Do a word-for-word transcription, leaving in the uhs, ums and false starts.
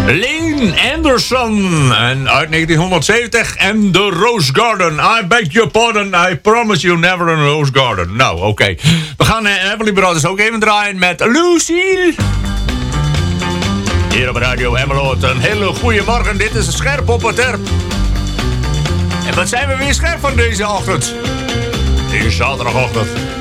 Lane Anderson. En uit negentienhonderdzeventig. En The Rose Garden. I beg your pardon. I promise you never a Rose Garden. Nou, oké. Okay. We gaan uh, Everly Brothers ook even draaien met Lucille. Hier op Radio Emmeloord. Een hele goede morgen. Dit is Scherp op het Terp. En wat zijn we weer scherp van deze ochtend? Deze zaterdagochtend.